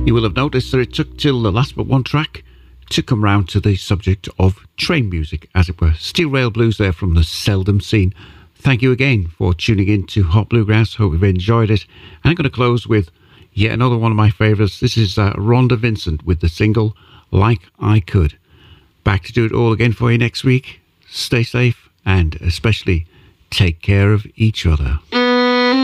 You will have noticed that it took till the last but one track to come round to the subject of train music, as it were. Steel Rail Blues there from the Seldom Scene. Thank you again for tuning in to Hot Bluegrass. Hope you've enjoyed it. And I'm going to close with yet another one of my favourites. This is Rhonda Vincent with the single Like I Could. Back to do it all again for you next week. Stay safe and especially take care of each other.